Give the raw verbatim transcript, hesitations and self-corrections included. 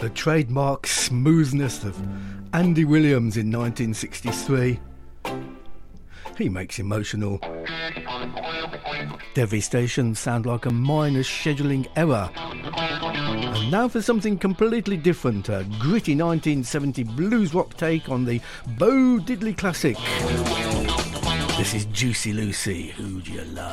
the trademark smoothness of Andy Williams in nineteen sixty-three. He makes emotional Devastation sound like a minor scheduling error. And now for something completely different, a gritty nineteen seventy blues rock take on the Bo Diddley classic. This is Juicy Lucy, Who'd You Love?